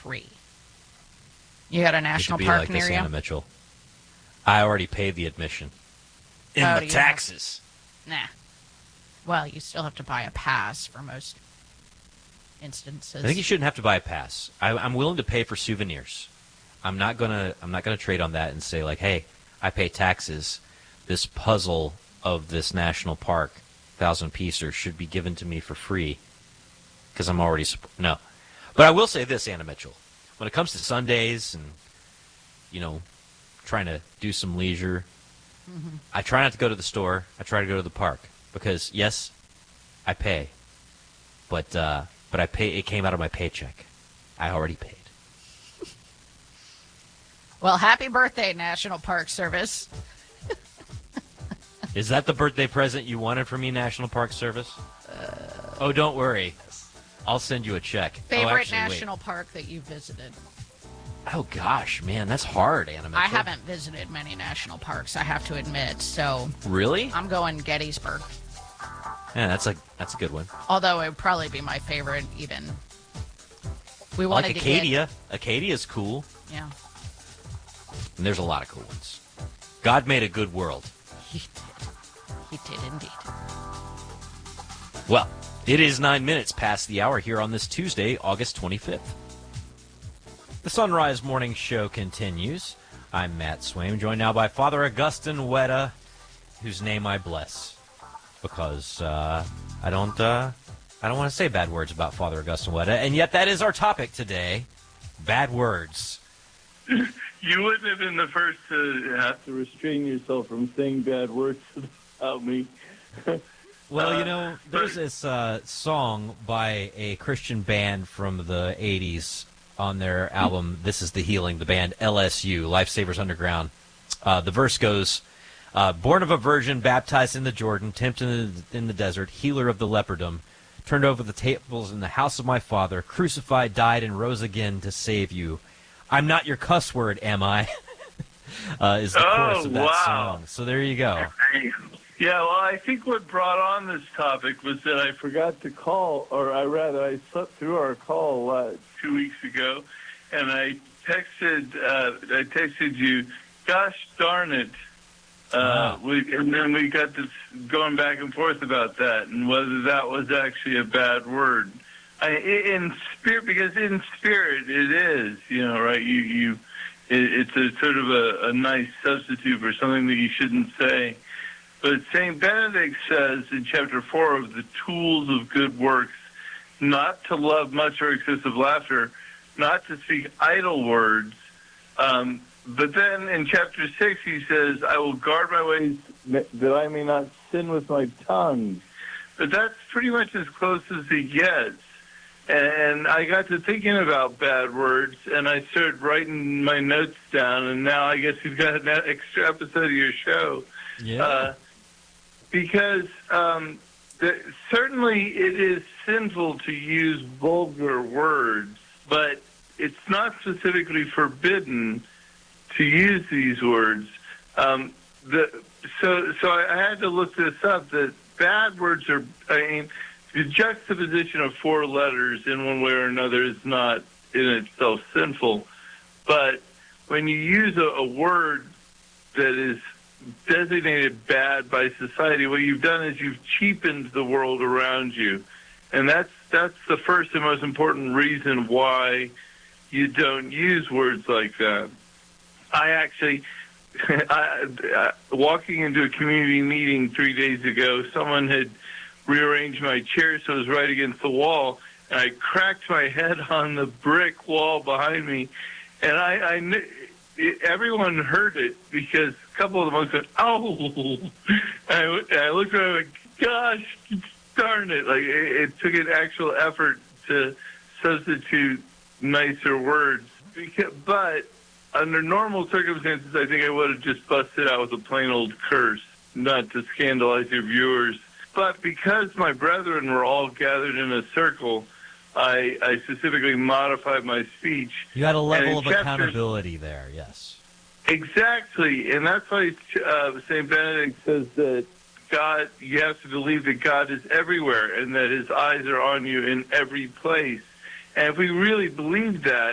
free. You got a national be park like near this, you? Anna Mitchell. I already paid the admission. In Oh, my do you taxes. Nah. Well, you still have to buy a pass for most instances. I think you shouldn't have to buy a pass. I'm willing to pay for souvenirs. I'm not gonna trade on that and say like, hey, I pay taxes. This puzzle of this national park, 1,000 pieces, should be given to me for free because I'm already no. But I will say this, Anna Mitchell, when it comes to Sundays and trying to do some leisure, I try not to go to the store. I try to go to the park because yes, I pay, but I pay. It came out of my paycheck. I already paid. Well, happy birthday, National Park Service. Is that the birthday present you wanted from me, National Park Service? Oh, don't worry. I'll send you a check. Favorite national park that you visited? Oh, gosh, man, that's hard, Anna Mitchell. I haven't visited many national parks, I have to admit, so... Really? I'm going Gettysburg. Yeah, that's a good one. Although it would probably be my favorite, even. We like wanted Acadia. Acadia's cool. Yeah. And there's a lot of cool ones. God made a good world. He did. He did indeed. Well, it is 9 minutes past the hour here on this Tuesday, August 25th. The Sunrise Morning Show continues. I'm Matt Swaim, joined now by Father Augustine Weta, whose name I bless, because I don't want to say bad words about Father Augustine Weta, and yet that is our topic today: bad words. You wouldn't have been the first to have to restrain yourself from saying bad words about me. Well, there's this song by a Christian band from the 80s on their album, This Is the Healing, the band LSU, Lifesavers Underground. The verse goes, born of a virgin, baptized in the Jordan, tempted in the desert, healer of the leopardom, turned over the tables in the house of my father, crucified, died, and rose again to save you. I'm not your cuss word, am I? Is the chorus of that song. So there you go. Yeah, well, I think what brought on this topic was that I forgot to call, or I slept through our call 2 weeks ago, and I texted you, gosh darn it. And then we got this going back and forth about that and whether that was actually a bad word. In spirit, because in spirit it is, right? It's a sort of a nice substitute for something that you shouldn't say. But St. Benedict says in chapter 4 of the tools of good works, not to love much or excessive laughter, not to speak idle words. But then in chapter 6 he says, I will guard my ways that I may not sin with my tongue. But that's pretty much as close as he gets. And I got to thinking about bad words, and I started writing my notes down, and now I guess you've got an extra episode of your show. Yeah. Because certainly it is sinful to use vulgar words, but it's not specifically forbidden to use these words. So I had to look this up, that bad words are, the juxtaposition of four letters in one way or another is not in itself sinful. But when you use a word that is designated bad by society, what you've done is you've cheapened the world around you. And that's the first and most important reason why you don't use words like that. I actually, walking into a community meeting 3 days ago, someone had rearranged my chair so it was right against the wall, and I cracked my head on the brick wall behind me, and I knew, everyone heard it because a couple of the monks went, "Oh!" I looked around like, "Gosh, darn it!" Like it took an actual effort to substitute nicer words, but under normal circumstances, I think I would have just busted out with a plain old curse, not to scandalize your viewers. But because my brethren were all gathered in a circle, I specifically modified my speech. You had a level of accountability there, yes. Exactly, and that's why St. Benedict says that God, you have to believe that God is everywhere and that his eyes are on you in every place. And if we really believe that,